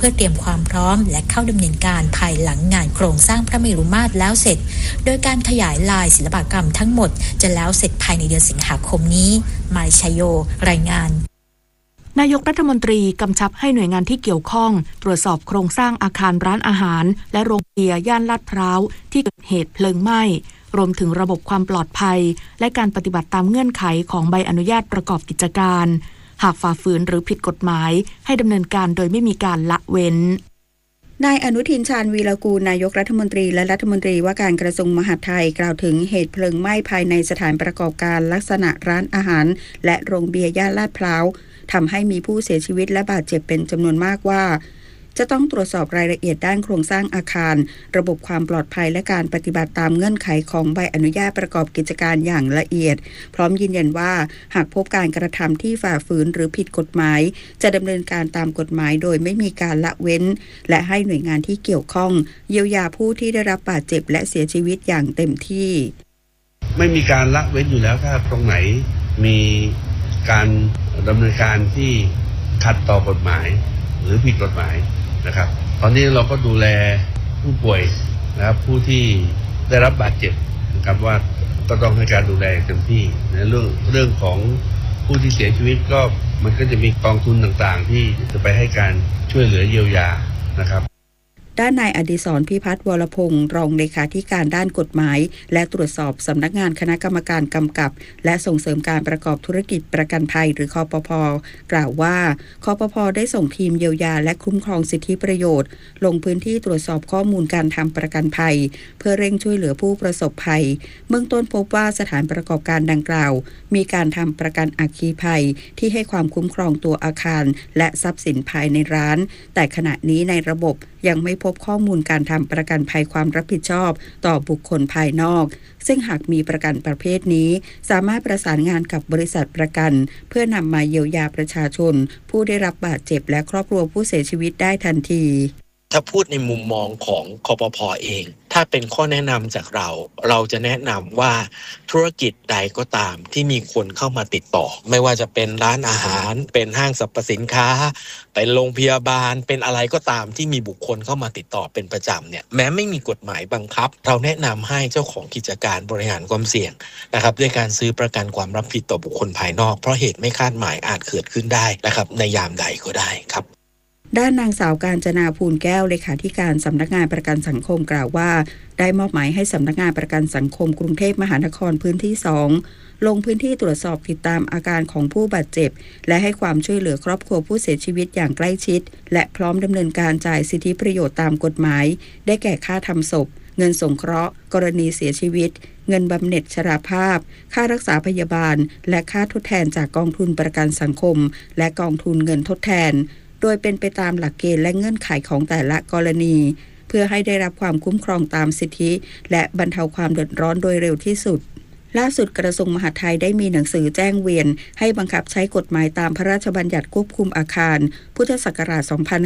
พื่อเตรียมความพร้อมและเข้าดำเนินการภายหลังงานโครงสร้างพระเมรุมาตรแล้วเสร็จโดยการขยายลายศิลปกรรมทั้งหมดจะแล้วเสร็จภายในเดือนสิงหาคมนี้มายชัยโยรายงานนายกรัฐมนตรีกำชับให้หน่วยงานที่เกี่ยวข้องตรวจสอบโครงสร้างอาคารร้านอาหารและโรงเบียร์ย่านลาดพร้าวที่เกิดเหตุเพลิงไหม้รวมถึงระบบความปลอดภัยและการปฏิบัติตามเงื่อนไขของใบอนุญาตประกอบกิจการหากฝ่าฝืนหรือผิดกฎหมายให้ดำเนินการโดยไม่มีการละเว้นนายอนุทินชาญวีรกูลนายกรัฐมนตรีและรัฐมนตรีว่าการกระทรวงมหาดไทยกล่าวถึงเหตุเพลิงไหม้ภายในสถานประกอบการลักษณะร้านอาหารและโรงเบียร์ย่านลาดพร้าวทำให้มีผู้เสียชีวิตและบาดเจ็บเป็นจำนวนมากว่าจะต้องตรวจสอบรายละเอียดด้านโครงสร้างอาคารระบบความปลอดภัยและการปฏิบัติตามเงื่อนไขของใบอนุญาตประกอบกิจการอย่างละเอียดพร้อมยืนยันว่าหากพบการกระทำที่ฝ่าฝืนหรือผิดกฎหมายจะดำเนินการตามกฎหมายโดยไม่มีการละเว้นและให้หน่วยงานที่เกี่ยวข้องเยียวยาผู้ที่ได้รับบาดเจ็บและเสียชีวิตอย่างเต็มที่ไม่มีการละเว้นอยู่แล้วถ้าตรงไหนมีการดำเนินการที่ขัดต่อกฎหมายหรือผิดกฎหมายนะครับตอนนี้เราก็ดูแลผู้ป่วยนะครับผู้ที่ได้รับบาดเจ็บนะครับว่าก็ต้องให้การดูแลเต็มที่ในเรื่องของผู้ที่เสียชีวิตก็มันก็จะมีกองทุนต่างๆที่จะไปให้การช่วยเหลือเยียวยานะครับด้านนายอดิศรพิพัฒน์วรพงศ์รองเลขาธิการด้านกฎหมายและตรวจสอบสำนักงานคณะกรรมการกำกับและส่งเสริมการประกอบธุรกิจประกันภัยหรือคปภ.กล่าวว่าคปภ.ได้ส่งทีมเยียวยาและคุ้มครองสิทธิประโยชน์ลงพื้นที่ตรวจสอบข้อมูลการทำประกันภัยเพื่อเร่งช่วยเหลือผู้ประสบภัยเบื้องต้นพบว่าสถานประกอบการดังกล่าวมีการทำประกันอัคคีภัยที่ให้ความคุ้มครองตัวอาคารและทรัพย์สินภายในร้านแต่ขณะนี้ในระบบยังไม่พบข้อมูลการทำประกันภัยความรับผิดชอบต่อบุคคลภายนอกซึ่งหากมีประกันประเภทนี้สามารถประสานงานกับบริษัทประกันเพื่อนำมาเยียวยาประชาชนผู้ได้รับบาดเจ็บและครอบครัวผู้เสียชีวิตได้ทันทีถ้าพูดในมุมมองของคปภ.เองถ้าเป็นข้อแนะนำจากเราจะแนะนำว่าธุรกิจใดก็ตามที่มีคนเข้ามาติดต่อไม่ว่าจะเป็นร้านอาหารเป็นห้างสรรพสินค้าเป็นโรงพยาบาลเป็นอะไรก็ตามที่มีบุคคลเข้ามาติดต่อเป็นประจำเนี่ยแม้ไม่มีกฎหมายบังคับเราแนะนำให้เจ้าของกิจการบริหารความเสี่ยงนะครับด้วยการซื้อประกันความรับผิดต่อบุคคลภายนอกเพราะเหตุไม่คาดหมายอาจเกิดขึ้นได้นะครับในยามใดก็ได้ครับด้านนางสาวกาญจนาภูลแก้วเลขาธิการสำนักงานประกันสังคมกล่าวว่าได้มอบหมายให้สำนักงานประกันสังคมกรุงเทพมหานครพื้นที่2ลงพื้นที่ตรวจสอบติดตามอาการของผู้บาดเจ็บและให้ความช่วยเหลือครอบครัวผู้เสียชีวิตอย่างใกล้ชิดและพร้อมดำเนินการจ่ายสิทธิประโยชน์ตามกฎหมายได้แก่ค่าทำศพเงินสงเคราะห์กรณีเสียชีวิตเงินบำเหน็จชราภาพค่ารักษาพยาบาลและค่าทดแทนจากกองทุนประกันสังคมและกองทุนเงินทดแทนโดยเป็นไปตามหลักเกณฑ์และเงื่อนไขของแต่ละกรณีเพื่อให้ได้รับความคุ้มครองตามสิทธิและบรรเทาความเดือดร้อนโดยเร็วที่สุดล่าสุดกระทรวงมหาดไทยได้มีหนังสือแจ้งเวียนให้บังคับใช้กฎหมายตามพระราชบัญญัติควบคุมอาคารพุทธศักราช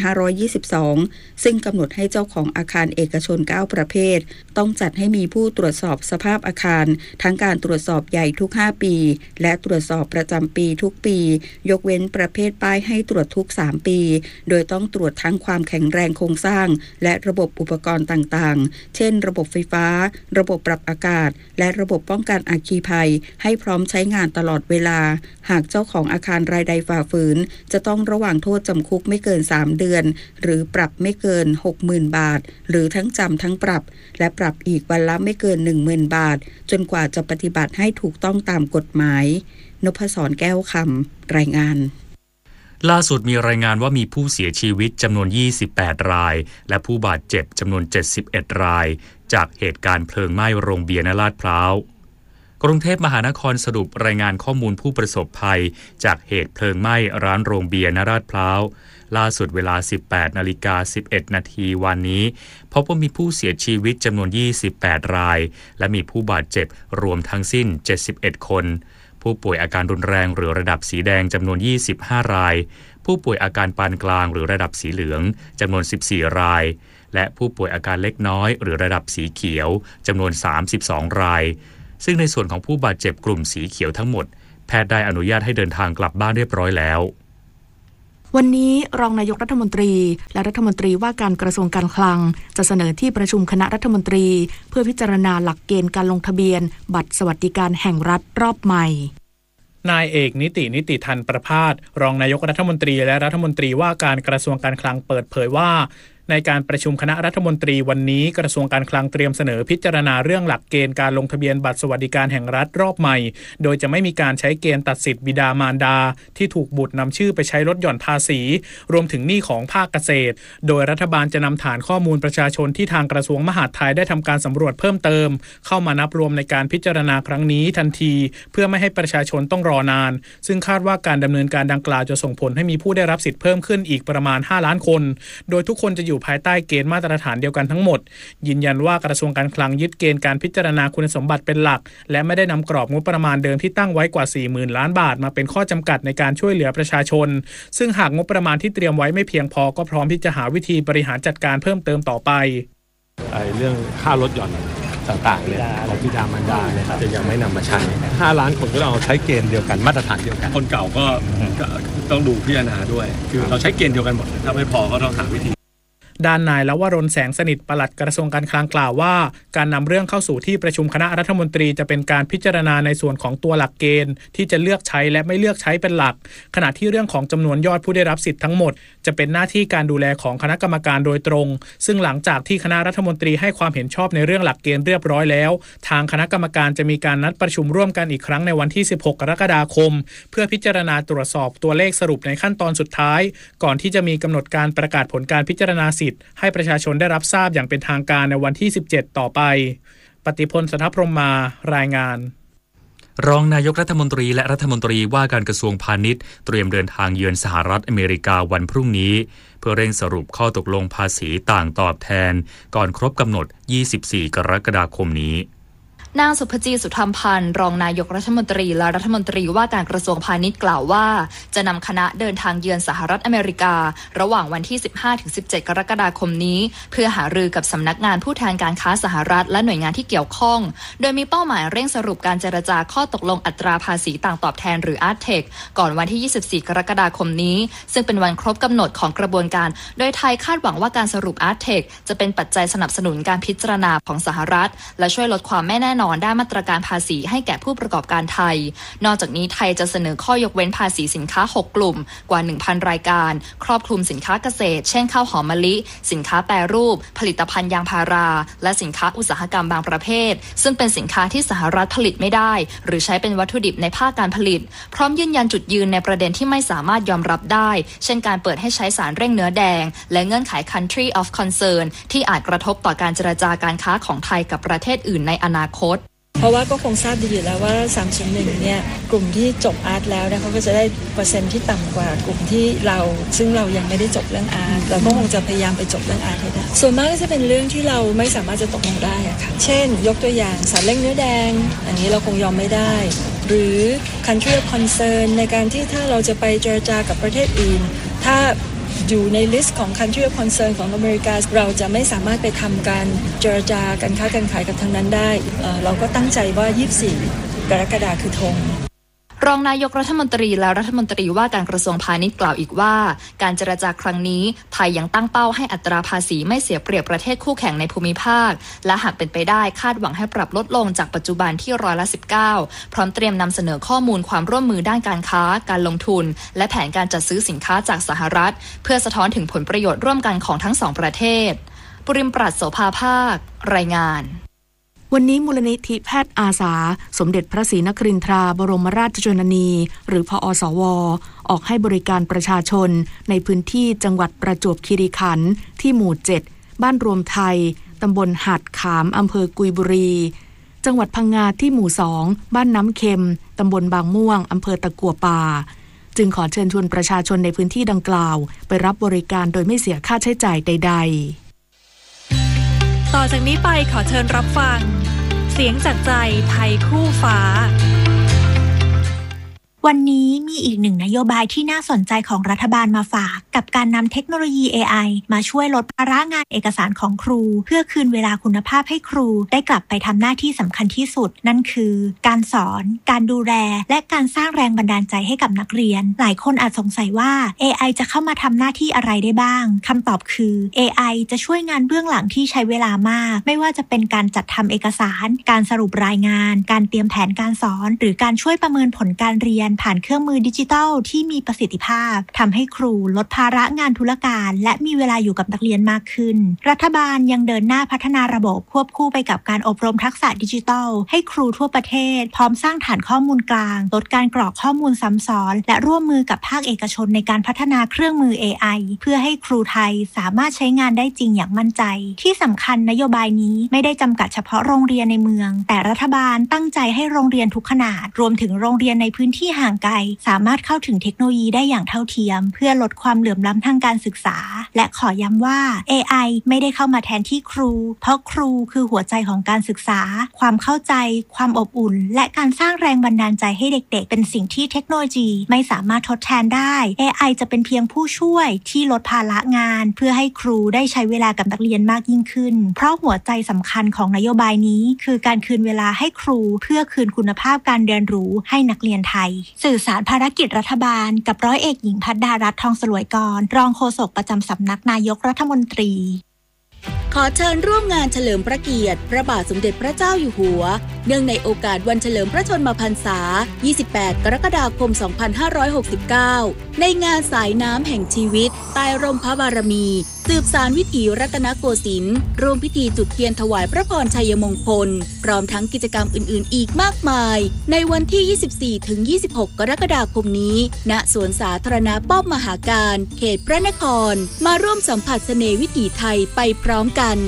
2522 ซึ่งกำหนดให้เจ้าของอาคารเอกชน 9 ประเภทต้องจัดให้มีผู้ตรวจสอบสภาพอาคารทั้งการตรวจสอบใหญ่ทุก 5 ปีและตรวจสอบประจำปีทุกปียกเว้นประเภทป้ายให้ตรวจทุก 3 ปีโดยต้องตรวจทั้งความแข็งแรงโครงสร้างและระบบอุปกรณ์ต่างๆเช่นระบบไฟฟ้าระบบปรับอากาศและระบบป้องกันอัคคีภัยให้พร้อมใช้งานตลอดเวลาหากเจ้าของอาคารรายใดฝ่าฝืนจะต้องระหว่างโทษจำคุกไม่เกิน3 เดือนหรือปรับไม่เกิน 60,000 บาทหรือทั้งจำทั้งปรับและปรับอีกวันละไม่เกิน 10,000 บาทจนกว่าจะปฏิบัติให้ถูกต้องตามกฎหมายนพศรแก้วคำรายงานล่าสุดมีรายงานว่ามีผู้เสียชีวิตจำนวน28 รายและผู้บาดเจ็บจำนวน71 รายจากเหตุการณ์เพลิงไหม้โรงเบียร์ณลาดพร้าวกรุงเทพมหานครสรุปรายงานข้อมูลผู้ประสบภัยจากเหตุเพลิงไหม้ร้านโรงเบียร์ณลาดพร้าวล่าสุดเวลา 18:11 นาทีวันนี้พบว่ามีผู้เสียชีวิตจำนวน28 รายและมีผู้บาดเจ็บรวมทั้งสิ้น71 คนผู้ป่วยอาการรุนแรงหรือระดับสีแดงจำนวน25 รายผู้ป่วยอาการปานกลางหรือระดับสีเหลืองจำนวน14 รายและผู้ป่วยอาการเล็กน้อยหรือระดับสีเขียวจำนวน32 รายซึ่งในส่วนของผู้บาดเจ็บกลุ่มสีเขียวทั้งหมดแพทย์ได้อนุญาตให้เดินทางกลับบ้านเรียบร้อยแล้ววันนี้รองนายกรัฐมนตรีและรัฐมนตรีว่าการกระทรวงการคลังจะเสนอที่ประชุมคณะรัฐมนตรีเพื่อพิจารณาหลักเกณฑ์การลงทะเบียนบัตรสวัสดิการแห่งรัฐรอบใหม่นายเอกนิติทันประภาสรองนายกรัฐมนตรีและรัฐมนตรีว่าการกระทรวงการคลังเปิดเผยว่าในการประชุมคณะรัฐมนตรีวันนี้กระทรวงการคลังเตรียมเสนอพิจารณาเรื่องหลักเกณฑ์การลงทะเบียนบัตรสวัสดิการแห่งรัฐรอบใหม่โดยจะไม่มีการใช้เกณฑ์ตัดสิทธิบิดามารดาที่ถูกบุตรนำชื่อไปใช้ลดหย่อนภาษีรวมถึงหนี้ของภาคเกษตรโดยรัฐบาลจะนำฐานข้อมูลประชาชนที่ทางกระทรวงมหาดไทยได้ทำการสำรวจเพิ่มเติมเข้ามานับรวมในการพิจารณาครั้งนี้ทันทีเพื่อไม่ให้ประชาชนต้องรอนานซึ่งคาดว่าการดำเนินการดังกล่าวจะส่งผลให้มีผู้ได้รับสิทธิ์เพิ่มขึ้นอีกประมาณ5ล้านคนโดยทุกคนจะอยู่ภายใต้เกณฑ์มาตรฐานเดียวกันทั้งหมดยืนยันว่ากระทรวงการคลังยึดเกณฑ์การพิจารณาคุณสมบัติเป็นหลักและไม่ได้นำกรอบงบประมาณเดิมที่ตั้งไว้กว่า 40,000 ล้านบาทมาเป็นข้อจำกัดในการช่วยเหลือประชาชนซึ่งหากงบประมาณที่เตรียมไว้ไม่เพียงพอก็พร้อมที่จะหาวิธีบริหารจัดการเพิ่มเติมต่อไปเรื่องค่าลดหย่อนต่างๆเนี่ยของบิดามารดาเนี่ยจะยังไม่นำมาใช้5ล้านคนก็เราใช้เกณฑ์เดียวกันมาตรฐานเดียวกันคนเก่าก็ต้องดูพิจารณาด้วยคือเราใช้เกณฑ์เดียวกันหมดถ้าไม่พอก็ต้องหาวิธีด้านนายลวรนแสงสนิทปลัดกระทรวงการคลังกล่าวว่าการนำเรื่องเข้าสู่ที่ประชุมคณะรัฐมนตรีจะเป็นการพิจารณาในส่วนของตัวหลักเกณฑ์ที่จะเลือกใช้และไม่เลือกใช้เป็นหลักขณะที่เรื่องของจำนวนยอดผู้ได้รับสิทธิ์ทั้งหมดจะเป็นหน้าที่การดูแลของคณะกรรมการโดยตรงซึ่งหลังจากที่คณะรัฐมนตรีให้ความเห็นชอบในเรื่องหลักเกณฑ์เรียบร้อยแล้วทางคณะกรรมการจะมีการนัดประชุมร่วมกันอีกครั้งในวันที่16กรกฎาคมเพื่อพิจารณาตรวจสอบตัวเลขสรุปในขั้นตอนสุดท้ายก่อนที่จะมีกำหนดการประกาศผลการพิจารณาสิทธิ์ให้ประชาชนได้รับทราบอย่างเป็นทางการในวันที่17ต่อไปปฏิพล สนพรหมารายงานรองนายกรัฐมนตรีและรัฐมนตรีว่าการกระทรวงพาณิชย์เตรียมเดินทางเยือนสหรัฐอเมริกาวันพรุ่งนี้เพื่อเร่งสรุปข้อตกลงภาษีต่างตอบแทนก่อนครบกำหนด24กรกฎาคมนี้นางสุภจีสุธรรมพันธ์รองนายกรัฐมนตรีและรัฐมนตรีว่าการกระทรวงพาณิชย์กล่าวว่าจะนำคณะเดินทางเยือนสหรัฐอเมริการะหว่างวันที่ 15-17 กรกฎาคมนี้เพื่อหารือกับสำนักงานผู้แทนการค้าสหรัฐและหน่วยงานที่เกี่ยวข้องโดยมีเป้าหมายเร่งสรุปการเจรจาข้อตกลงอัตราภาษีต่างตอบแทนหรือ ARTEC ก่อนวันที่ 24 กรกฎาคมนี้ซึ่งเป็นวันครบกำหนดของกระบวนการโดยไทยคาดหวังว่าการสรุป ARTEC จะเป็นปัจจัยสนับสนุนการพิจารณาของสหรัฐและช่วยลดความไม่แน่นอนด้านมาตรการภาษีให้แก่ผู้ประกอบการไทยนอกจากนี้ไทยจะเสนอข้อยกเว้นภาษีสินค้า6กลุ่มกว่า 1,000 รายการครอบคลุมสินค้าเกษตรเช่นข้าวหอมมะลิสินค้าแปรรูปผลิตภัณฑ์ยางพาราและสินค้าอุตสาหกรรมบางประเภทซึ่งเป็นสินค้าที่สหรัฐผลิตไม่ได้หรือใช้เป็นวัตถุดิบในภาคการผลิตพร้อมยืนยันจุดยืนในประเด็นที่ไม่สามารถยอมรับได้เช่นการเปิดให้ใช้สารเร่งเนื้อแดงและเงื่อนไข Country of Concern ที่อาจกระทบต่อการเจรจาการค้าของไทยกับประเทศอื่นในอนาคตเพราะว่าก็คงทราบดีอยู่แล้วว่า301เนี่ยกลุ่มที่จบอาร์ตแล้วเนี่ยเขาก็จะได้เปอร์เซ็นต์ที่ต่ำกว่ากลุ่มที่เราซึ่งเรายังไม่ได้จบเรื่องอาร์ตเราก็คงจะพยายามไปจบเรื่องอาร์ตให้ได้ส่วนมากก็จะเป็นเรื่องที่เราไม่สามารถจะตกลงได้อะค่ะเช่นยกตัวอย่างสารเร่งเนื้อแดงอันนี้เราคงยอมไม่ได้หรือ Country of Concern ในการที่ถ้าเราจะไปเจรจากับประเทศอื่นถ้าอยู่ในลิสต์ของ Country of Concern ของอเมริกาเราจะไม่สามารถไปทำการเจรจาการค้าการขายกับทางนั้นได้เราก็ตั้งใจว่า24กรกฎาคมคือธงรองนายกรัฐมนตรีและรัฐมนตรีว่าการกระทรวงพาณิชย์กล่าวอีกว่าการเจรจาครั้งนี้ไทยยังตั้งเป้าให้อัตราภาษีไม่เสียเปรียบประเทศคู่แข่งในภูมิภาคและหากเป็นไปได้คาดหวังให้ปรับลดลงจากปัจจุบันที่19%พร้อมเตรียมนำเสนอข้อมูลความร่วมมือด้านการค้าการลงทุนและแผนการจัดซื้อสินค้าจากสหรัฐเพื่อสะท้อนถึงผลประโยชน์ร่วมกันของทั้งสองประเทศปุริมปรัชโสภาภาครายงานวันนี้มูลนิธิแพทย์อาสาสมเด็จพระศรีนครินทราบรมราชชนนีหรือพอสว.ออกให้บริการประชาชนในพื้นที่จังหวัดประจวบคีรีขันธ์ที่หมู่7บ้านรวมไทยตำบลหาดขามอำเภอกุยบุรีจังหวัดพังงาที่หมู่2บ้านน้ำเค็มตำบลบางม่วงอำเภอตะกั่วป่าจึงขอเชิญชวนประชาชนในพื้นที่ดังกล่าวไปรับบริการโดยไม่เสียค่าใช้จ่ายใดๆต่อจากนี้ไปขอเชิญรับฟังเสียงจากใจไทยคู่ฟ้าวันนี้มีอีกหนึ่งนโยบายที่น่าสนใจของรัฐบาลมาฝากกับการนำเทคโนโลยี AI มาช่วยลดภาระงานเอกสารของครูเพื่อคืนเวลาคุณภาพให้ครูได้กลับไปทำหน้าที่สำคัญที่สุดนั่นคือการสอนการดูแลและการสร้างแรงบันดาลใจให้กับนักเรียนหลายคนอาจสงสัยว่า AI จะเข้ามาทำหน้าที่อะไรได้บ้างคำตอบคือ AI จะช่วยงานเบื้องหลังที่ใช้เวลามากไม่ว่าจะเป็นการจัดทำเอกสารการสรุปรายงานการเตรียมแผนการสอนหรือการช่วยประเมินผลการเรียนผ่านเครื่องมือดิจิทัลที่มีประสิทธิภาพทำให้ครูลดภาระงานธุรการและมีเวลาอยู่กับนักเรียนมากขึ้นรัฐบาลยังเดินหน้าพัฒนาระบบควบคู่ไปกับการอบรมทักษะดิจิทัลให้ครูทั่วประเทศพร้อมสร้างฐานข้อมูลกลางลดการกรอกข้อมูลซ้ำซ้อนและร่วมมือกับภาคเอกชนในการพัฒนาเครื่องมือ AI เพื่อให้ครูไทยสามารถใช้งานได้จริงอย่างมั่นใจที่สำคัญนโยบายนี้ไม่ได้จำกัดเฉพาะโรงเรียนในเมืองแต่รัฐบาลตั้งใจให้โรงเรียนทุกขนาดรวมถึงโรงเรียนในพื้นที่ห่างไกลสามารถเข้าถึงเทคโนโลยีได้อย่างเท่าเทียมเพื่อลดความเหลื่อมล้ำทางการศึกษาและขอย้ำว่า AI ไม่ได้เข้ามาแทนที่ครูเพราะครูคือหัวใจของการศึกษาความเข้าใจความอบอุ่นและการสร้างแรงบันดาลใจให้เด็กๆเป็นสิ่งที่เทคโนโลยีไม่สามารถทดแทนได้ AI จะเป็นเพียงผู้ช่วยที่ลดภาระงานเพื่อให้ครูได้ใช้เวลากับนักเรียนมากยิ่งขึ้นเพราะหัวใจสำคัญของนโยบายนี้คือการคืนเวลาให้ครูเพื่อคืนคุณภาพการเรียนรู้ให้นักเรียนไทยสื่อสารภารกิจรัฐบาลกับร้อยเอกหญิงภัทรดารัตน์ทองสลวยกรรองโฆษกประจำสำนักนายกรัฐมนตรีขอเชิญร่วมงานเฉลิมพระเกียรติพระบาทสมเด็จพระเจ้าอยู่หัวเนื่องในโอกาสวันเฉลิมพระชนมพรรษา 28 กรกฎาคม 2569 ในงานสายน้ำแห่งชีวิตใต้ร่มพระบารมีสืบสานวิถีรัตนโกสินทร์ร่วมพิธีจุดเทียนถวายพระพรชัยมงคลพร้อมทั้งกิจกรรมอื่นๆอีกมากมายในวันที่ 24-26 กรกฎาคมนี้ณสวนสาธารณะป้อมมหาการเขตพระนครมาร่วมสัมผัสเสน่ห์วิถีไทยไปพร้อมกัน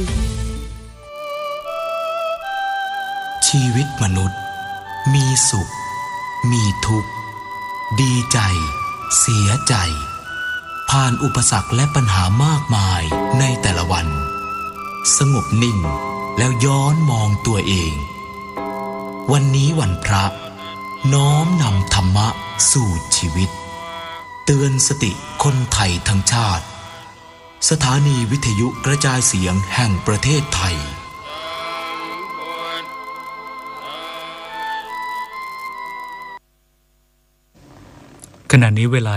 ชีวิตมนุษย์มีสุขมีทุกข์ดีใจเสียใจผ่านอุปสรรคและปัญหามากมายในแต่ละวันสงบนิ่งแล้วย้อนมองตัวเองวันนี้วันพระน้อมนำธรรมะสู่ชีวิตเตือนสติคนไทยทั้งชาติสถานีวิทยุกระจายเสียงแห่งประเทศไทยขณะนี้เวลา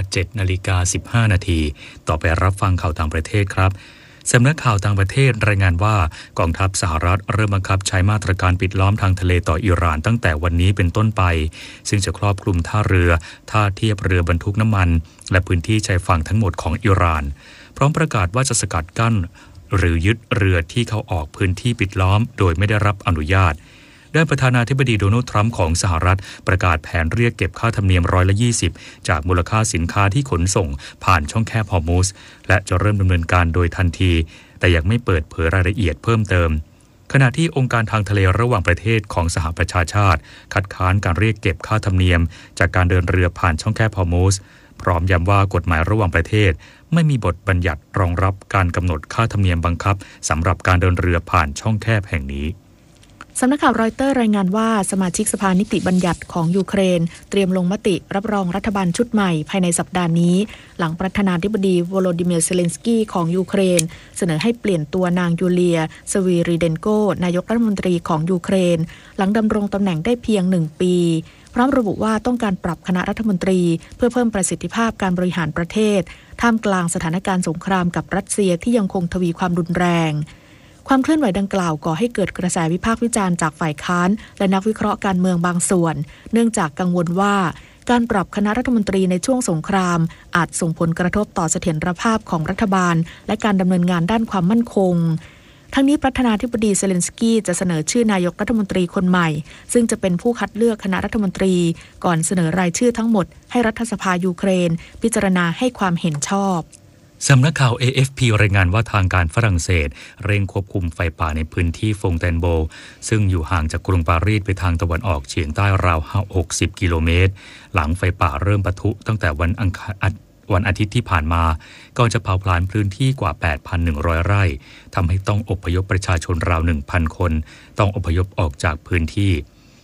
7:15 นาทีต่อไปรับฟังข่าวต่างประเทศครับสำนักข่าวต่างประเทศรายงานว่ากองทัพสหรัฐเริ่มบังคับใช้มาตรการปิดล้อมทางทะเลต่ออิหร่านตั้งแต่วันนี้เป็นต้นไปซึ่งจะครอบคลุมท่าเรือท่าเทียบเรือบรรทุกน้ำมันและพื้นที่ชายฝั่งทั้งหมดของอิหร่านพร้อมประกาศว่าจะสกัดกั้นหรือยึดเรือที่เข้าออกพื้นที่ปิดล้อมโดยไม่ได้รับอนุญาตด้านประธานาธิบดีโดนัลด์ทรัมป์ของสหรัฐประกาศแผนเรียกเก็บค่าธรรมเนียม20%จากมูลค่าสินค้าที่ขนส่งผ่านช่องแคบฮอร์มุซและจะเริ่มดำเนินการโดยทันทีแต่ยังไม่เปิดเผยรายละเอียดเพิ่มเติมขณะที่องค์การทางทะเลระหว่างประเทศของสหประชาชาติคัดค้านการเรียกเก็บค่าธรรมเนียมจากการเดินเรือผ่านช่องแคบฮอร์มุซพร้อมย้ำว่ากฎหมายระหว่างประเทศไม่มีบทบัญญัติรองรับการกำหนดค่าธรรมเนียมบังคับสำหรับการเดินเรือผ่านช่องแคบแห่งนี้สำนักข่าวรอยเตอร์รายงานว่าสมาชิกสภานิติบัญญัติของยูเครนเตรียมลงมติรับรองรัฐบาลชุดใหม่ภายในสัปดาห์นี้หลังประธานาธิบดีโวโลดิเมียร์เซเลนสกี้ของยูเครนเสนอให้เปลี่ยนตัวนางยูเลียสวีรีเดนโกนายกรัฐมนตรีของยูเครนหลังดำรงตำแหน่งได้เพียง1 ปีพร้อมระบุว่าต้องการปรับคณะรัฐมนตรีเพื่อเพิ่มประสิทธิภาพการบริหารประเทศท่ามกลางสถานการณ์สงครามกับรัสเซียที่ยังคงทวีความรุนแรงความเคลื่อนไหวดังกล่าวก่อให้เกิดกระแสวิพากษ์วิจารณ์จากฝ่ายค้านและนักวิเคราะห์การเมืองบางส่วนเนื่องจากกังวลว่าการปรับคณะรัฐมนตรีในช่วงสงครามอาจส่งผลกระทบต่อเสถียรภาพของรัฐบาลและการดำเนินงานด้านความมั่นคงทั้งนี้ประธานาธิบดีเซเลนสกี้จะเสนอชื่อนายกรัฐมนตรีคนใหม่ซึ่งจะเป็นผู้คัดเลือกคณะรัฐมนตรีก่อนเสนอรายชื่อทั้งหมดให้รัฐสภายูเครนพิจารณาให้ความเห็นชอบสำนักข่าว AFP รายงานว่าทางการฝรั่งเศสเร่งควบคุมไฟป่าในพื้นที่ฟงแตนโบซึ่งอยู่ห่างจากกรุงปารีสไปทางตะวันออกเฉียงใต้ราว60 กิโลเมตรหลังไฟป่าเริ่มปะทุตั้งแต่วันอาทิตย์ที่ผ่านมาก่อนจะเผาผลาญพื้นที่กว่า 8,100 ไร่ทำให้ต้องอพยพประชาชนราว 1,000 คนต้องอพยพออกจากพื้นที่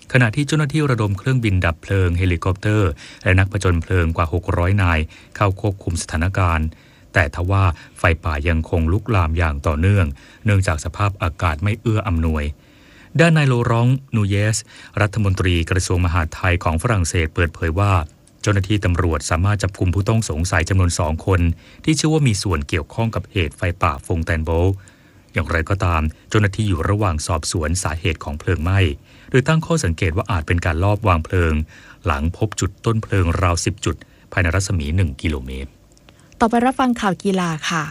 ขณะที่เจ้าหน้าที่ระดมเครื่องบินดับเพลิงเฮลิคอปเตอร์และนักผจญเพลิงกว่า600นายเข้าควบคุมสถานการณ์แต่ทว่าไฟป่ายังคงลุกลามอย่างต่อเนื่องจากสภาพอากาศไม่เอื้ออำนวยด้านนายโลรองนูเยสรัฐมนตรีกระทรวงมหาดไทยของฝรั่งเศสเปิดเผยว่าเจ้าหน้าที่ตำรวจสามารถจับกุมผู้ต้องสงสัยจำนวน2คนที่เชื่อว่ามีส่วนเกี่ยวข้องกับเหตุไฟป่าฟงแตนโบอย่างไรก็ตามเจ้าหน้าที่อยู่ระหว่างสอบสวนสาเหตุของเพลิงไหม้โดยตั้งข้อสังเกตว่าอาจเป็นการลอบวางเพลิงหลังพบจุดต้นเพลิงราว10จุดภายในรัศมี1กิโลเมตรต่อไปรับฟังข่าวกีฬาค่ะ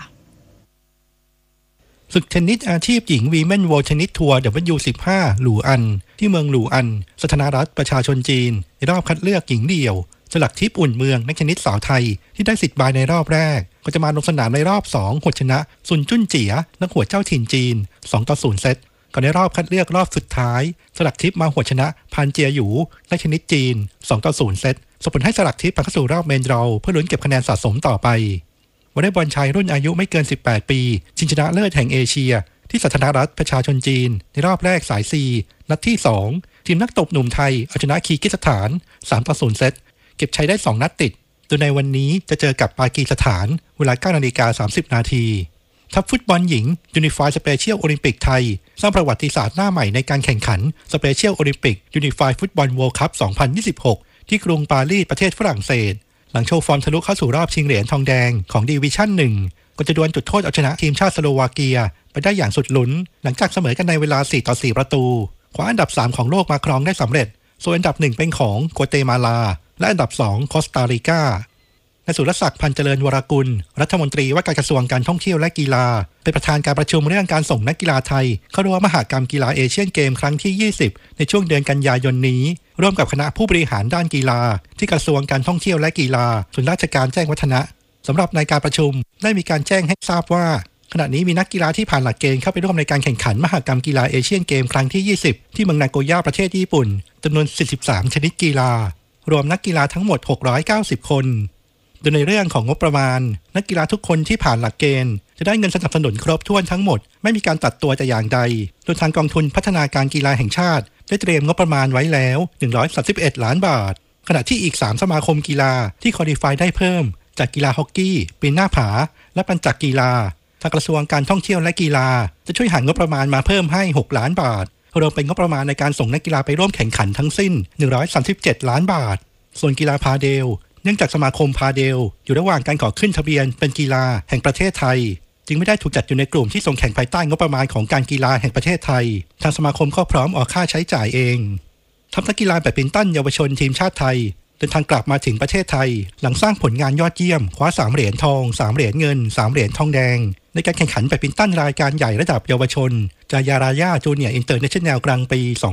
ศึกเทนนิสอาชีพหญิงวีแมนเวิลด์เทนนิสทัวร์ W15 หลู่อันที่เมืองหลู่อันสาธารณรัฐประชาชนจีนในรอบคัดเลือกหญิงเดี่ยวสลักทิพย์อุ่นเมืองนักเทนนิสสาวไทยที่ได้สิทธิ์บายในรอบแรกก็จะมาลงสนามในรอบ2หวดชนะซุนจุ้นเจี๋ยนักหัวเจ้าถิ่นจีน 2-0 เซตก่อนในรอบคัดเลือกรอบสุดท้ายสลักทิพย์มาหัวชนะพานเจียหยูนักเทนนิสจีน 2-0 เซตส่งผลให้สลักทิพย์ผ่านเข้าสู่รอบเมนดรอลเพื่อลุ้นเก็บคะแนนสะสมต่อไปวอลเลย์บอลชายรุ่นอายุไม่เกิน18ปีชิงชนะเลิศแห่งเอเชียที่สาธารณรัฐประชาชนจีนในรอบแรกสาย 4 นัดที่ 2 ทีมนักตบหนุ่มไทยเอาชนะคีร์กิสถาน 3-0 เซตเก็บชัยได้2นัดติดโดยในวันนี้จะเจอกับปากีสถานเวลา 9:30 น.ทัพฟุตบอลหญิงยูนิฟายสเปเชียลโอลิมปิกไทยสร้างประวัติศาสตร์หน้าใหม่ในการแข่งขันสเปเชียลโอลิมปิกยูนิฟายฟุตบอลเวิลด์คัพ 2026 ที่กรุงปารีสประเทศฝรั่งเศสหลังโชว์ฟอร์มทะลุเข้าสู่รอบชิงเหรียญทองแดงของดิวิชั่น 1ก็จะดวลจุดโทษเอาชนะทีมชาติสโลวาเกียไปได้อย่างสุดลุ้นหลังจากเสมอกันในเวลา 4-4 ประตูคว้าอันดับ 3 ของโลกมาครองได้สำเร็จส่วนอันดับ 1 เป็นของกัวเตมาลาและอันดับ 2 คอสตาริกานายสุรศักดิ์พันเจริญวรกุลรัฐมนตรีว่าการกระทรวงการท่องเที่ยวและกีฬาเป็นประธานการประชุมเรื่องการส่งนักกีฬาไทยเข้าร่วมมหกรรมกีฬาเอเชียนเกมครั้งที่ 20ในช่วงเดือนกันยายนนี้ร่วมกับคณะผู้บริหารด้านกีฬาที่กระทรวงการท่องเที่ยวและกีฬาส่วนราชการแจ้งวัฒนะสำหรับในการประชุมได้มีการแจ้งให้ทราบว่าขณะนี้มีนักกีฬาที่ผ่านหลักเกณฑ์เข้าไปร่วมในการแข่งขันมหกรรมกีฬาเอเชียนเกมครั้งที่ 20ที่เมืองนาโกย่าประเทศญี่ปุ่นจำนวน43ชนิดกีฬารวมนักกีฬาทั้งหมด690คนโดยในเรื่องของงบประมาณนักกีฬาทุกคนที่ผ่านหลักเกณฑ์จะได้เงินสนับสนุนครบถ้วนทั้งหมดไม่มีการตัดตัวแต่อย่างใดโดยทางกองทุนพัฒนาการกีฬาแห่งชาติได้เตรียมงบประมาณไว้แล้ว131ล้านบาทขณะที่อีก3สมาคมกีฬาที่ควอลิฟายได้เพิ่มจากกีฬาฮอกกี้ปีนหน้าผาและปั่นจักรกีฬาทางกระทรวงการท่องเที่ยวและกีฬาจะช่วยหางบประมาณมาเพิ่มให้6ล้านบาทรวมเป็นงบประมาณในการส่งนักกีฬาไปร่วมแข่งขันทั้งสิ้น137ล้านบาทส่วนกีฬาพาเดลเนื่องจากสมาคมพาเดลอยู่ระหว่างการขอขึ้นทะเบียนเป็นกีฬาแห่งประเทศไทยจึงไม่ได้ถูกจัดอยู่ในกลุ่มที่ส่งแข่งภายใต้งบประมาณของการกีฬาแห่งประเทศไทยทางสมาคมก็พร้อมออกค่าใช้จ่ายเองทัพนักกีฬาแบดมินตันเยาวชนทีมชาติไทยเดินทางกลับมาถึงประเทศไทยหลังสร้างผลงานยอดเยี่ยมคว้า3เหรียญทอง3เหรียญเงิน3เหรียญทองแดงในการแข่งขันแบดมินตันรายการใหญ่ระดับเยาวชนจายารายาจูเนียร์อินเตอร์เนชั่นแนลกลางปี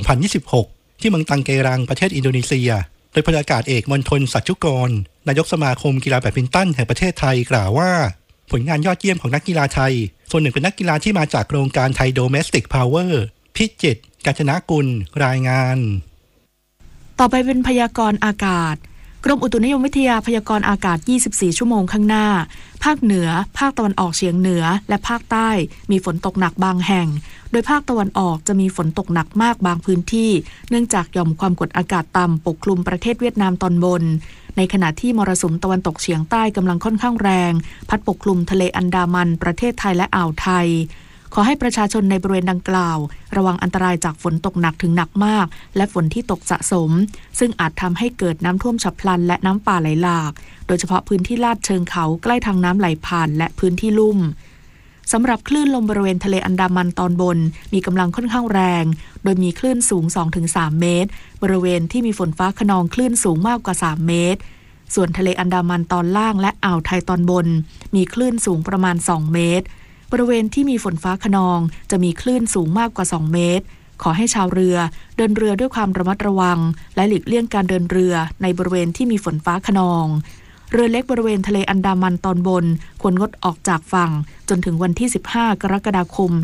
2026 ที่เมืองตังเกรังประเทศอินโดนีเซียโดยพลอากาศเอกมณฑลสัจจุกรนายกสมาคมกีฬาแบดมินตันแห่งประเทศไทยกล่าวว่าผลงานยอดเยี่ยมของนักกีฬาไทยส่วนหนึ่งเป็นนักกีฬาที่มาจากโครงการไทยโดเมสติกพาวเวอร์พิจิตรกาญจนกุลรายงานต่อไปเป็นพยากรณ์อากาศกรมอุตุนิยมวิทยาพยากรณ์อากาศ24ชั่วโมงข้างหน้าภาคเหนือภาคตะวันออกเฉียงเหนือและภาคใต้มีฝนตกหนักบางแห่งโดยภาคตะวันออกจะมีฝนตกหนักมากบางพื้นที่เนื่องจากหย่อมความกดอากาศต่ำปกคลุมประเทศเวียดนามตอนบนในขณะที่มรสุมตะวันตกเฉียงใต้กำลังค่อนข้างแรงพัดปกคลุมทะเลอันดามันประเทศไทยและอ่าวไทยขอให้ประชาชนในบริเวณดังกล่าวระวังอันตรายจากฝนตกหนักถึงหนักมากและฝนที่ตกสะสมซึ่งอาจทำให้เกิดน้ำท่วมฉับพลันและน้ำป่าไหลหลากโดยเฉพาะพื้นที่ลาดเชิงเขาใกล้ทางน้ำไหลผ่านและพื้นที่ลุ่มสำหรับคลื่นลมบริเวณทะเลอันดามันตอนบนมีกำลังค่อนข้างแรงโดยมีคลื่นสูง 2-3 เมตรบริเวณที่มีฝนฟ้าคะนองคลื่นสูงมากกว่า3เมตรส่วนทะเลอันดามันตอนล่างและอ่าวไทยตอนบนมีคลื่นสูงประมาณ2เมตรบริเวณที่มีฝนฟ้าคะนองจะมีคลื่นสูงมากกว่า2เมตรขอให้ชาวเรือเดินเรือด้วยความระมัดระวังและหลีกเลี่ยงการเดินเรือในบริเวณที่มีฝนฟ้าคะนองเรือเล็กบริเวณทะเลอันดามันตอนบนควรงดออกจากฝั่งจนถึงวันที่15กรกฎาคม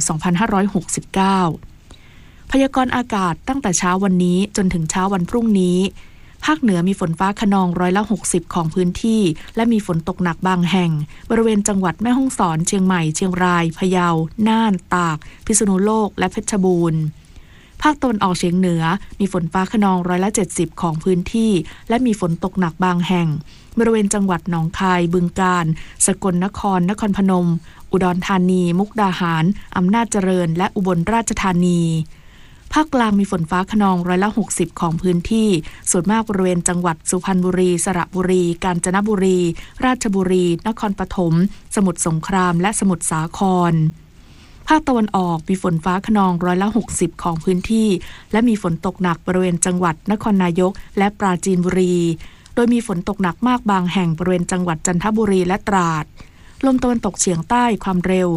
2569พยากรณ์อากาศตั้งแต่เช้าวันนี้จนถึงเช้าวันพรุ่งนี้ภาคเหนือมีฝนฟ้าคะนอง60%ของพื้นที่และมีฝนตกหนักบางแห่งบริเวณจังหวัดแม่ฮ่องสอนเชียงใหม่เชียงรายพะเยาน่านตากพิษณุโลกและเพชรบูรณ์ภาคตะวันออกเฉียงเหนือมีฝนฟ้าคะนอง70%ของพื้นที่และมีฝนตกหนักบางแห่งบริเวณจังหวัดหนองคายบึงกาฬสกลนครนครพนมอุดรธานีมุกดาหารอำนาจเจริญและอุบลราชธานีภาคกลางมีฝนฟ้าคะนอง60%ของพื้นที่ส่วนมากบริเวณจังหวัดสุพรรณบุรีสระบุรีกาญจนบุรีราชบุรีนครปฐมสมุทรสงครามและสมุทรสาครภาคตะวันออกมีฝนฟ้าคะนอง60%ของพื้นที่และมีฝนตกหนักบริเวณจังหวัดนครนายกและปราจีนบุรีโดยมีฝนตกหนักมากบางแห่งบริเวณจังหวัดจันทบุรีและตราดลมตะวันตกเฉียงใต้ความเร็ว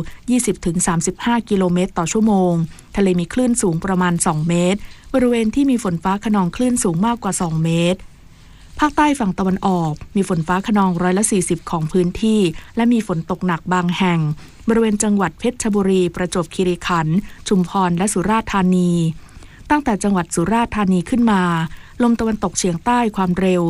20-35 กิโลเมตรต่อชั่วโมงทะเลมีคลื่นสูงประมาณ2เมตรบริเวณที่มีฝนฟ้าคะนองคลื่นสูงมากกว่า2เมตรภาคใต้ฝั่งตะวันออกมีฝนฟ้าคะนอง40%ของพื้นที่และมีฝนตกหนักบางแห่งบริเวณจังหวัดเพชรบุรีประจวบคีรีขันธ์ชุมพรและสุราษฎร์ธานีตั้งแต่จังหวัดสุราษฎร์ธานีขึ้นมาลมตะวันตกเฉียงใต้ความเร็ว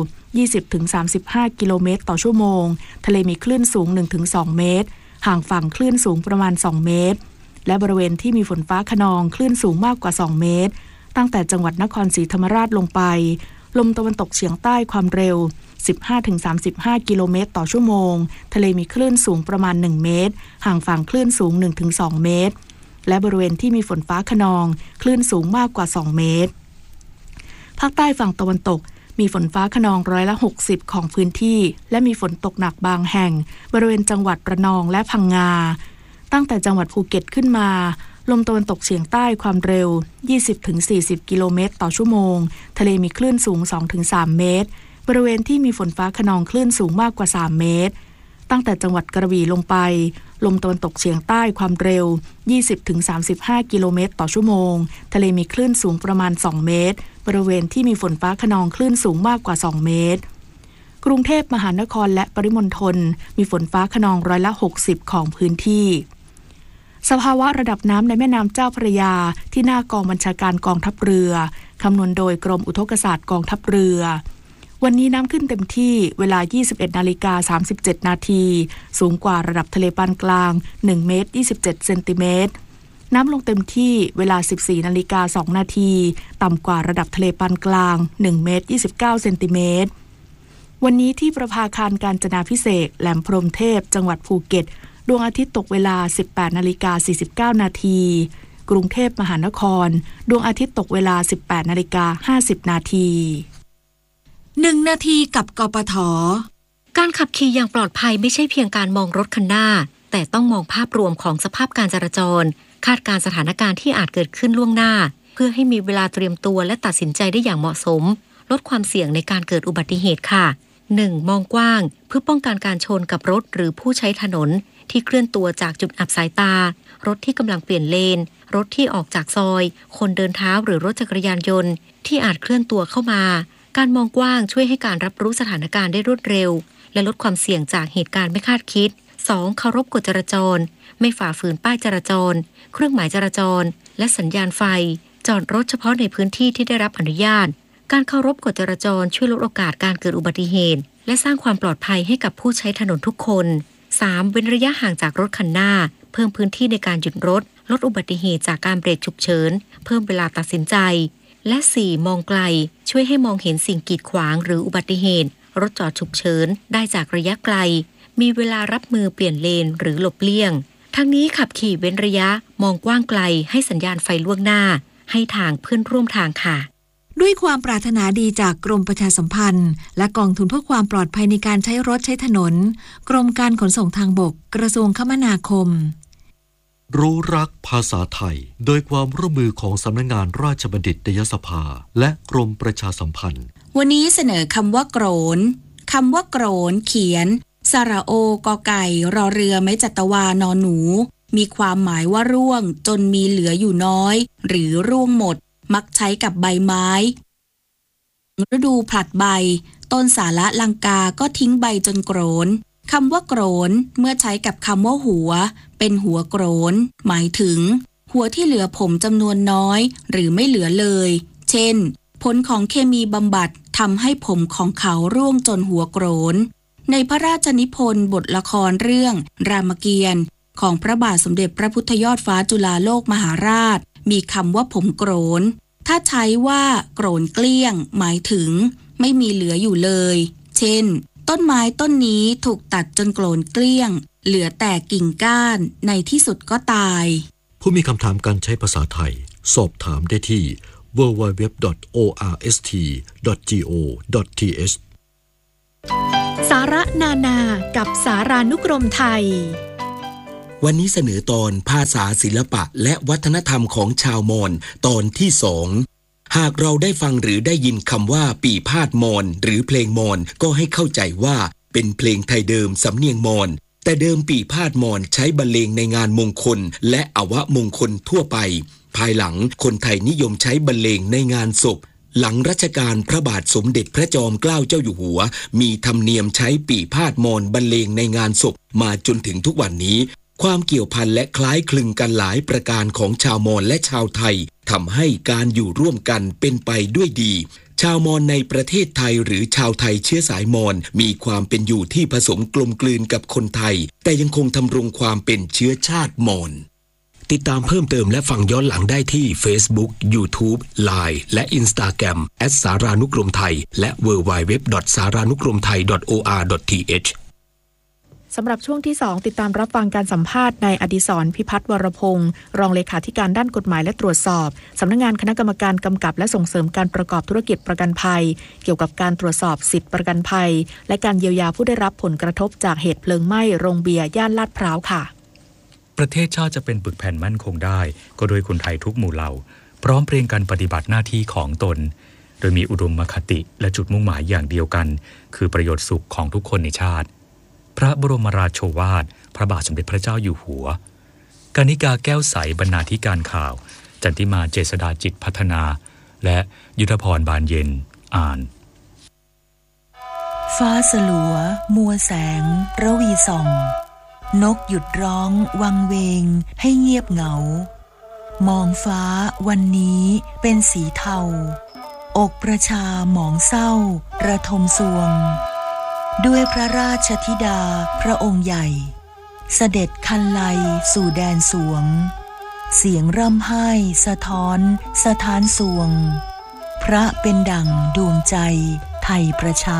20-35 กิโลเมตรต่อชั่วโมงทะเลมีคลื่นสูง 1-2 เมตรห่างฝั่งคลื่นสูงประมาณ2เมตรและบริเวณที่มีฝนฟ้าคะนองคลื่นสูงมากกว่า2เมตรตั้งแต่จังหวัดนครศรีธรรมราชลงไปลมตะวันตกเฉียงใต้ความเร็ว 15-35 กิโลเมตรต่อชั่วโมงทะเลมีคลื่นสูงประมาณ1เมตรห่างฝั่งคลื่นสูง 1-2 เมตรและบริเวณที่มีฝนฟ้าคะนองคลื่นสูงมากกว่า2เมตรภาคใต้ฝั่งตะวันตกมีฝนฟ้าคะนอง60%ของพื้นที่และมีฝนตกหนักบางแห่งบริเวณจังหวัดระนองและพังงาตั้งแต่จังหวัดภูเก็ตขึ้นมาลมตะวันตกเฉียงใต้ความเร็ว 20-40 กิโลเมตรต่อชั่วโมงทะเลมีคลื่นสูง 2-3 เมตรบริเวณที่มีฝนฟ้าคะนองคลื่นสูงมากกว่า3เมตรตั้งแต่จังหวัดกระบี่ลงไปลมตะวันตกเฉียงใต้ความเร็ว 20-35 กิโลเมตรต่อชั่วโมงทะเลมีคลื่นสูงประมาณ2เมตรบริเวณที่มีฝนฟ้าคะนองคลื่นสูงมากกว่า2เมตรกรุงเทพมหานครและปริมณฑลมีฝนฟ้าคะนอง60%ของพื้นที่สภาวะระดับน้ำในแม่น้ำเจ้าพระยาที่หน้ากองบัญชาการกองทัพเรือคำนวณโดยกรมอุทกศาสตร์กองทัพเรือวันนี้น้ำขึ้นเต็มที่เวลา 21:37 นาทีสูงกว่าระดับทะเลปานกลาง1เมตร27เซนติเมตรน้ำลงเต็มที่เวลา 14:02 นาทีต่ำกว่าระดับทะเลปานกลาง1เมตร29เซนติเมตรวันนี้ที่ประภาคารกาญจนาภิเษกแหลมพรหมเทพจังหวัดภูเก็ตดวงอาทิตย์ตกเวลา 18:49 นาทีกรุงเทพมหานครดวงอาทิตย์ตกเวลา 18:50 นาที 1 นาทีกับกปท.การขับขี่อย่างปลอดภัยไม่ใช่เพียงการมองรถคันหน้าแต่ต้องมองภาพรวมของสภาพการจราจรคาดการณ์สถานการณ์ที่อาจเกิดขึ้นล่วงหน้าเพื่อให้มีเวลาเตรียมตัวและตัดสินใจได้อย่างเหมาะสมลดความเสี่ยงในการเกิดอุบัติเหตุค่ะ 1. มองกว้างเพื่อป้องกันการชนกับรถหรือผู้ใช้ถนนที่เคลื่อนตัวจากจุดอับสายตารถที่กำลังเปลี่ยนเลนรถที่ออกจากซอยคนเดินเท้าหรือรถจักรยานยนต์ที่อาจเคลื่อนตัวเข้ามาการมองกว้างช่วยให้การรับรู้สถานการณ์ได้รวดเร็วและลดความเสี่ยงจากเหตุการณ์ไม่คาดคิด 2. เคารพกฎจราจรไม่ฝ่าฝืนป้ายจราจรเครื่องหมายจราจรและสัญญาณไฟจอดรถเฉพาะในพื้นที่ที่ได้รับอนุญาตการเคารพกฎจราจรช่วยลดโอกาสการเกิดอุบัติเหตุและสร้างความปลอดภัยให้กับผู้ใช้ถนนทุกคน 3. เว้นระยะห่างจากรถคันหน้าเพิ่มพื้นที่ในการหยุดรถลดอุบัติเหตุจากการเบรกฉุกเฉินเพิ่มเวลาตัดสินใจและ 4. มองไกลช่วยให้มองเห็นสิ่งกีดขวางหรืออุบัติเหตุรถจอดฉุกเฉินได้จากระยะไกลมีเวลารับมือเปลี่ยนเลนหรือหลบเลี่ยงทั้งนี้ขับขี่เว้นระยะมองกว้างไกลให้สัญญาณไฟล่วงหน้าให้ทางเพื่อนร่วมทางค่ะด้วยความปรารถนาดีจากกรมประชาสัมพันธ์และกองทุนเพื่อความปลอดภัยในการใช้รถใช้ถนนกรมการขนส่งทางบกกระทรวงคมนาคมรู้รักภาษาไทยโดยความร่วมมือของสำนักงานราชบัณฑิตยสภาและกรมประชาสัมพันธ์วันนี้เสนอคำว่าโกรนคำว่าโกรนเขียนสระโอกอไก่รอเรือไม้จัตวานอหนูมีความหมายว่าร่วงจนมีเหลืออยู่น้อยหรือร่วงหมดมักใช้กับใบไม้ฤดูผลัดใบต้นสาระลังกาก็ทิ้งใบจนโกรนคำว่าโกรนเมื่อใช้กับคำว่าหัวเป็นหัวโกรนหมายถึงหัวที่เหลือผมจำนวนน้อยหรือไม่เหลือเลยเช่นผลของเคมีบำบัดทำให้ผมของเขาร่วงจนหัวโกรนในพระราชนิพนธ์บทละครเรื่องรามเกียรติ์ของพระบาทสมเด็จพระพุทธยอดฟ้าจุฬาโลกมหาราชมีคำว่าผมโกรนถ้าใช้ว่าโกรนเกลี้ยงหมายถึงไม่มีเหลืออยู่เลยเช่นต้นไม้ต้นนี้ถูกตัดจนโกรนเกลี้ยงเหลือแต่กิ่งก้านในที่สุดก็ตายผู้มีคำถามการใช้ภาษาไทยสอบถามได้ที่ www.orst.go.th สาระนานากับสารานุกรมไทยวันนี้เสนอตอนภาษาศิลปะและวัฒนธรรมของชาวมอญตอนที่ 2หากเราได้ฟังหรือได้ยินคำว่าปี่พาทมอญหรือเพลงมอญก็ให้เข้าใจว่าเป็นเพลงไทยเดิมสำเนียงมอญแต่เดิมปี่พาทมอญใช้บรรเลงในงานมงคลและอวมงคลทั่วไปภายหลังคนไทยนิยมใช้บรรเลงในงานศพหลังรัชกาลพระบาทสมเด็จพระจอมเกล้าเจ้าอยู่หัวมีธรรมเนียมใช้ปี่พาทมอญบรรเลงในงานศพมาจนถึงทุกวันนี้ความเกี่ยวพันและคล้ายคลึงกันหลายประการของชาวมอญและชาวไทยทำให้การอยู่ร่วมกันเป็นไปด้วยดีชาวมอญในประเทศไทยหรือชาวไทยเชื้อสายมอญมีความเป็นอยู่ที่ผสมกลมกลืนกับคนไทยแต่ยังคงทำรงความเป็นเชื้อชาติมอญติดตามเพิ่มเติมและฟังย้อนหลังได้ที่ Facebook, YouTube, Line และ Instagram @สารานุกรมไทยและ www.saranukromthai.or.th สำหรับช่วงที่ 2ติดตามรับฟังการสัมภาษณ์นายอดิศร พิพัฒน์วรพงศ์รองเลขาธิการด้านกฎหมายและตรวจสอบสำนักงานคณะกรรมการกำกับและส่งเสริมการประกอบธุรกิจประกันภัยเกี่ยวกับการตรวจสอบสิทธิประกันภัยและการเยียวยาผู้ได้รับผลกระทบจากเหตุเพลิงไหม้โรงเบียร์ย่านลาดพร้าวค่ะประเทศชาติจะเป็นปึกแผ่นมั่นคงได้ก็โดยคนไทยทุกหมู่เหล่าพร้อมเพรียงกันปฏิบัติหน้าที่ของตนโดยมีอุดมคติและจุดมุ่งหมายอย่างเดียวกันคือประโยชน์สุขของทุกคนในชาติพระบรมราโชวาทพระบาทสมเด็จพระเจ้าอยู่หัวกนิกาแก้วใสบรรณาธิการข่าวจันทิมาเจษฎาจิตพัฒนาและยุทธพรบานเย็นอ่านฟ้าสลัวมัวแสงระวีส่องนกหยุดร้องวังเวงให้เงียบเหงามองฟ้าวันนี้เป็นสีเทาอกประชาหมองเศร้าระทมสวงด้วยพระราชธิดาพระองค์ใหญ่เสด็จคันไลสู่แดนสวงเสียงร่ำไห้สะท้อนสถานสวงพระเป็นดั่งดวงใจไทยประชา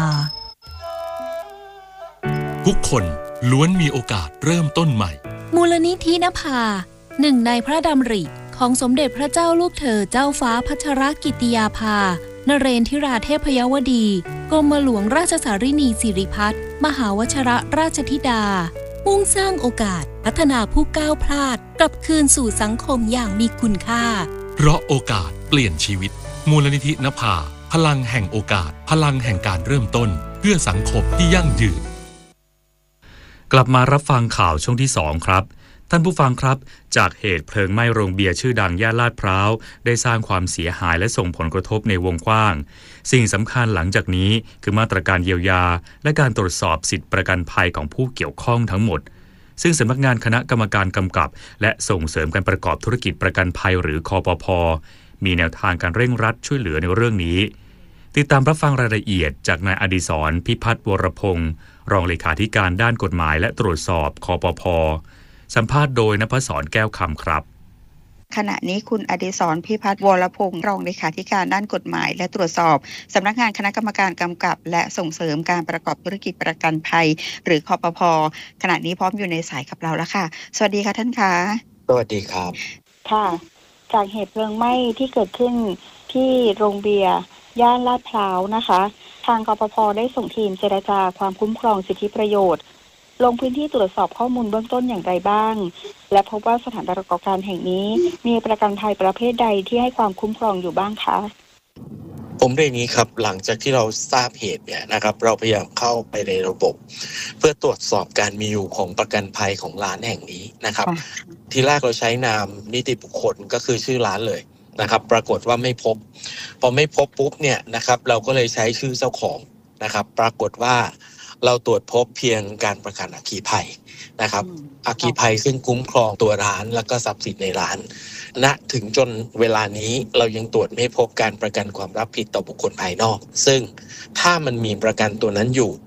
ทุกคนล้วนมีโอกาสเริ่มต้นใหม่มูลนิธินภาหนึ่งในพระดำริของสมเด็จพระเจ้าลูกเธอเจ้าฟ้าพัชรกิติยาภานเรนทิราเทพยวดีกรมหลวงราชสารินีสิริพัฒน์มหาวชิรราชธิดามุ่งสร้างโอกาสพัฒนาผู้ก้าวพลาดกลับคืนสู่สังคมอย่างมีคุณค่าเพราะโอกาสเปลี่ยนชีวิตมูลนิธินภาพลังแห่งโอกาสพลังแห่งการเริ่มต้นเพื่อสังคมที่ยั่งยืนกลับมารับฟังข่าวช่วงที่ 2 ครับท่านผู้ฟังครับจากเหตุเพลิงไหม้โรงเบียร์ชื่อดังย่านลาดพร้าวได้สร้างความเสียหายและส่งผลกระทบในวงกว้างสิ่งสำคัญหลังจากนี้คือมาตรการเยียวยาและการตรวจสอบสิทธิประกันภัยของผู้เกี่ยวข้องทั้งหมดซึ่งสำนักงานคณะกรรมการกำกับและส่งเสริมการประกอบธุรกิจประกันภัยหรือคปภ.มีแนวทางการเร่งรัดช่วยเหลือในเรื่องนี้ติดตามรับฟังรายละเอียดจากนายอดิศร พิพัฒน์วรพงศ์รองเลขาธิการด้านกฎหมายและตรวจสอบคปภ.สัมภาษณ์โดยณภศร แก้วคำครับขณะนี้คุณอดิศร พิพัฒน์วรพงศ์รองเลขาธิการด้านกฎหมายและตรวจสอบสำนักงานคณะกรรมการกำกับและส่งเสริมการประกอบธุรกิจประกันภัยหรือคปภ.ขณะนี้พร้อมอยู่ในสายกับเราแล้วค่ะสวัสดีค่ะท่านคะสวัสดีครับค่ะจากเหตุเพลิงไหม้ที่เกิดขึ้นที่โรงเบียร์ย่านลาดพร้าวนะคะทางคปภ.ได้ส่งทีมเจรจาความคุ้มครองสิทธิประโยชน์ลงพื้นที่ตรวจสอบข้อมูลเบื้องต้นอย่างไรบ้างและพบว่าสถานประกอบการแห่งนี้มีประกันภัยประเภทใดที่ให้ความคุ้มครองอยู่บ้างคะผมเรียนนี้ครับหลังจากที่เราทราบเหตุเนี่ยนะครับเราพยายามเข้าไปในระบบเพื่อตรวจสอบการมีอยู่ของประกันภัยของร้านแห่งนี้นะครับทีแรกเราใช้นามนิติบุคคลก็คือชื่อร้านเลยนะครับปรากฏว่าไม่พบพอไม่พบปุ๊บเนี่ยนะครับเราก็เลยใช้ชื่อเจ้าของนะครับปรากฏว่าเราตรวจพบเพียงการประกันอัคคีภัยนะครับอัคคีภัยซึ่งคุ้มครองตัวร้านแล้วก็ทรัพย์สินในร้านณถึงจนเวลานี้เรายังตรวจไม่พบการประกันความรับผิดต่อบุคคลภายนอกซึ่งถ้ามันมีประกันตัวนั้นอยู่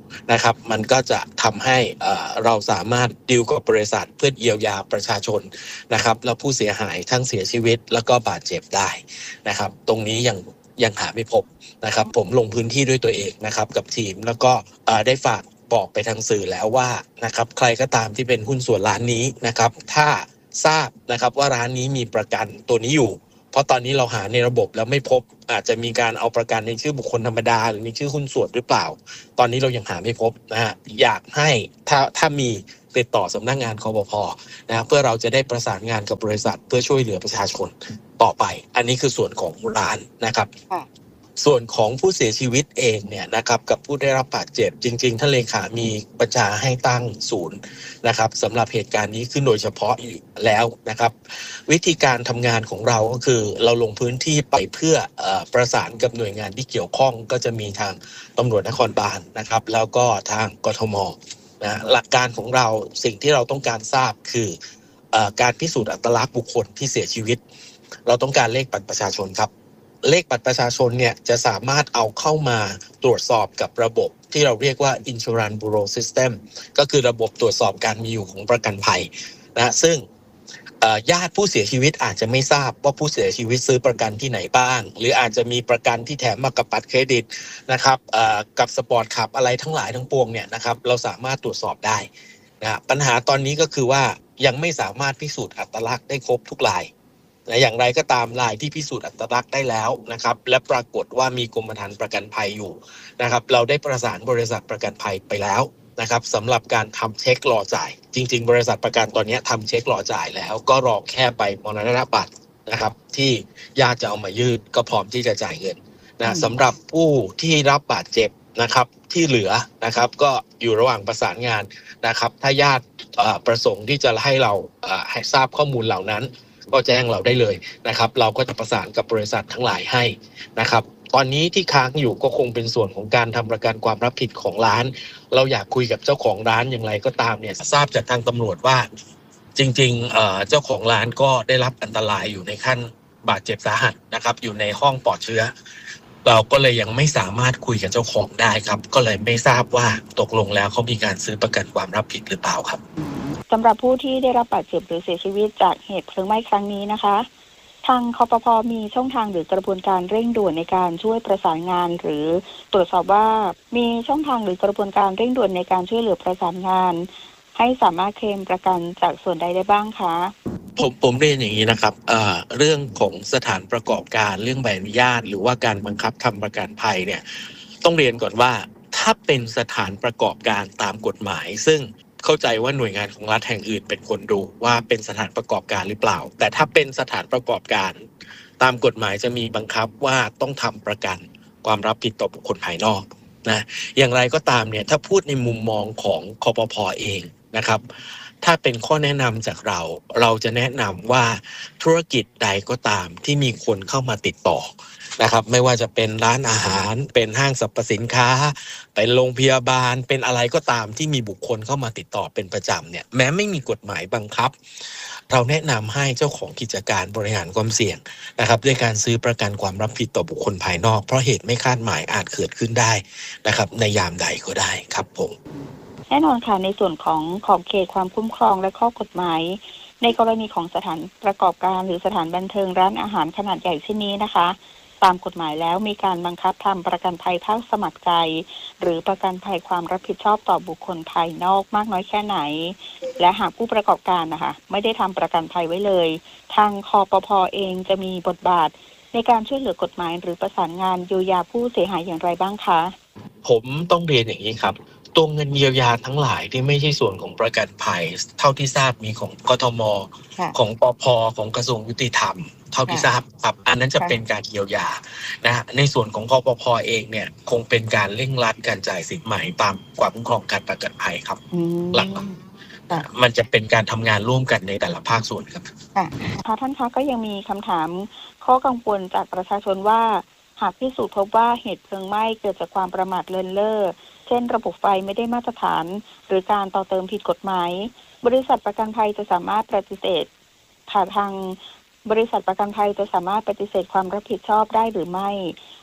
นะครับมันก็จะทำให้เราสามารถดีลกับบริษัทเพื่อเยียวยาประชาชนนะครับแล้วผู้เสียหายทั้งเสียชีวิตแล้วก็บาดเจ็บได้นะครับตรงนี้ยังหาไม่พบนะครับผมลงพื้นที่ด้วยตัวเองนะครับกับทีมแล้วก็ได้ฝากบอกไปทางสื่อแล้วว่านะครับใครก็ตามที่เป็นหุ้นส่วนร้านนี้นะครับถ้าทราบนะครับว่าร้านนี้มีประกันตัวนี้อยู่เพราะตอนนี้เราหาในระบบแล้วไม่พบอาจจะมีการเอาประกันในชื่อบุคคลธรรมดาหรือในชื่อหุ้นส่วนหรือเปล่าตอนนี้เรายังหาไม่พบนะฮะอยากให้ถ้ามีติดต่อสำนักงานคปภ.นะเพื่อเราจะได้ประสานงานกับบริษัทเพื่อช่วยเหลือประชาชนต่อไปอันนี้คือส่วนของร้านนะครับส่วนของผู้เสียชีวิตเองเนี่ยนะครับกับผู้ได้รับบาดเจ็บจริงๆท่านเลขามีประชาให้ตั้งศูนย์นะครับสำหรับเหตุการณ์นี้ขึ้นโดยเฉพาะอยู่แล้วนะครับวิธีการทำงานของเราก็คือเราลงพื้นที่ไปเพื่อประสานกับหน่วยงานที่เกี่ยวข้องก็จะมีทางตำรวจนครบาลนะครับแล้วก็ทางกทมนะหลักการของเราสิ่งที่เราต้องการทราบคือการพิสูจน์อัตลักษณ์บุคคลที่เสียชีวิตเราต้องการเลขบัตรประชาชนครับเลขบัตรประชาชนเนี่ยจะสามารถเอาเข้ามาตรวจสอบกับระบบที่เราเรียกว่า Insurance Bureau System ก็คือระบบตรวจสอบการมีอยู่ของประกันภัยนะซึ่งญาติผู้เสียชีวิตอาจจะไม่ทราบว่าผู้เสียชีวิตซื้อประกันที่ไหนบ้างหรืออาจจะมีประกันที่แถมมากับบัตรเครดิตนะครับกับสปอร์ตคลับอะไรทั้งหลายทั้งปวงเนี่ยนะครับเราสามารถตรวจสอบได้นะปัญหาตอนนี้ก็คือว่ายังไม่สามารถพิสูจน์อัตลักษณ์ได้ครบทุกรายนะอย่างไรก็ตามรายที่พิสูจน์อัตลักษณ์ได้แล้วนะครับและปรากฏว่ามีกรมธรรม์ประกันภัยอยู่นะครับเราได้ประสานบริษัทประกันภัยไปแล้วนะครับสำหรับการทำเช็ครอจ่ายจริงๆบริษัทประกันตอนนี้ทำเช็ครอจ่ายแล้วก็รอแค่ใบมรณบัตรนะครับที่ญาติจะเอามายื่นก็พร้อมที่จะจ่ายเงินนะสำหรับผู้ที่รับบาดเจ็บนะครับที่เหลือนะครับก็อยู่ระหว่างประสานงานนะครับถ้าญาติประสงค์ที่จะให้เราให้ทราบข้อมูลเหล่านั้นก็แจ้งเราได้เลยนะครับเราก็จะประสานกับบริษัททั้งหลายให้นะครับตอนนี้ที่ค้างอยู่ก็คงเป็นส่วนของการทำประกันความรับผิดของร้านเราอยากคุยกับเจ้าของร้านอย่างไรก็ตามเนี่ยทราบจากทางตำรวจว่าจริงๆเจ้าของร้านก็ได้รับอันตรายอยู่ในขั้นบาดเจ็บสาหัสนะครับอยู่ในห้องปลอดเชื้อเราก็เลยยังไม่สามารถคุยกับเจ้าของได้ครับก็เลยไม่ทราบว่าตกลงแล้วเขามีการซื้อประกันความรับผิดหรือเปล่าครับสำหรับผู้ที่ได้รับบาดเจ็บหรือเสียชีวิตจากเหตุเพลิงไหม้ครั้งนี้นะคะทางคปภ.มีช่องทางหรือกระบวนการเร่งด่วนในการช่วยประสานงานหรือตรวจสอบว่ามีช่องทางหรือกระบวนการเร่งด่วนในการช่วยเหลือประสานงานให้สามารถเคลมประกันจากส่วนใดได้บ้างคะผมเรียนอย่างนี้นะครับเรื่องของสถานประกอบการเรื่องใบอนุญาตหรือว่าการบังคับทำประกันภัยเนี่ยต้องเรียนก่อนว่าถ้าเป็นสถานประกอบการตามกฎหมายซึ่งเข้าใจว่าหน่วยงานของรัฐแห่งอื่นเป็นคนดูว่าเป็นสถานประกอบการหรือเปล่าแต่ถ้าเป็นสถานประกอบการตามกฎหมายจะมีบังคับว่าต้องทำประกันความรับผิดต่อบุคคลภายนอกนะอย่างไรก็ตามเนี่ยถ้าพูดในมุมมองของคปภ.เองนะครับถ้าเป็นข้อแนะนำจากเราจะแนะนำว่าธุรกิจใดก็ตามที่มีคนเข้ามาติดต่อนะครับไม่ว่าจะเป็นร้านอาหารเป็นห้างสรรพสินค้าเป็นโรงพยาบาลเป็นอะไรก็ตามที่มีบุคคลเข้ามาติดต่อเป็นประจำเนี่ยแม้ไม่มีกฎหมายบังคับเราแนะนำให้เจ้าของกิจการบริหารความเสี่ยงนะครับด้วยการซื้อประกันความรับผิดต่อบุคคลภายนอกเพราะเหตุไม่คาดหมายอาจเกิดขึ้นได้นะครับในยามใดก็ได้ครับผมแน่นอนค่ะในส่วนของขอบเขตความคุ้มครองและข้อกฎหมายในกรณีของสถานประกอบการหรือสถานบันเทิงร้านอาหารขนาดใหญ่เช่นนี้นะคะตามกฎหมายแล้วมีการบังคับทำประกันภัยภาคสมัครใจหรือประกันภัยความรับผิดชอบต่อบุคคลภายนอกมากน้อยแค่ไหนและหากผู้ประกอบการนะคะไม่ได้ทำประกันภัยไว้เลยทางคปภ.เองจะมีบทบาทในการช่วยเหลือกฎหมายหรือประสานงานเยียวยาผู้เสียหายอย่างไรบ้างคะผมต้องเรียนอย่างนี้ครับตัวเงินเยียวยาทั้งหลายที่ไม่ใช่ส่วนของประกันภัยเท่าที่ทราบมีของกทม.ของปภ.ของกระทรวงยุติธรรมเท่าที่ทราบครับอันนั้นจะเป็นการเยียวยานะในส่วนของคปภ.เองเนี่ยคงเป็นการเร่งรัดการจ่ายสินไหมตามความคุ้มครองการประกันภัยครับหลักมันจะเป็นการทำงานร่วมกันในแต่ละภาคส่วนครับค่ะท่านคะก็ยังมีคำถามข้อกังวลจากประชาชนว่าหากพิสูจน์พบว่าเหตุเพลิงไหม้เกิดจากความประมาทเลินเล่อเช่นระบบไฟไม่ได้มาตรฐานหรือการต่อเติมผิดกฎหมายบริษัทประกันภัยจะสามารถปฏิเสธทางบริษัทประกันภัยจะสามารถปฏิเสธความรับผิดชอบได้หรือไม่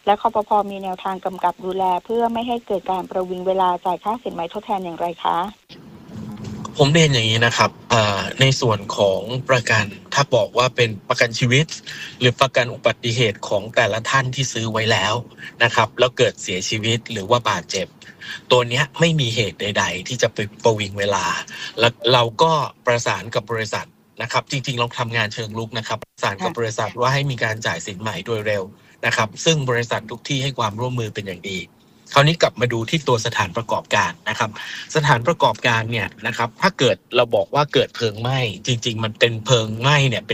และคปภ.มีแนวทางกำกับดูแลเพื่อไม่ให้เกิดการประวิงเวลาจ่ายค่าสินไหมทดแทนอย่างไรคะผมเรียนอย่างนี้นะครับในส่วนของประกันถ้าบอกว่าเป็นประกันชีวิตหรือประกันอุบัติเหตุของแต่ละท่านที่ซื้อไว้แล้วนะครับแล้วเกิดเสียชีวิตหรือว่าบาดเจ็บตัวเนี้ยไม่มีเหตุใดๆที่จะไปประวิงเวลาแล้วเราก็ประสานกับบริษัทนะครับจริงๆเราทำงานเชิงลุกนะครับประสานกับบริษัทว่าให้มีการจ่ายสินไหมโดยเร็วนะครับซึ่งบริษัททุกที่ให้ความร่วมมือเป็นอย่างดีคราวนี้กลับมาดูที่ตัวสถานประกอบการนะครับสถานประกอบการเนี่ยนะครับถ้าเกิดเราบอกว่าเกิดเพลิงไหม้จริงๆมันเป็นเพลิงไหม้เนี่ยเป็น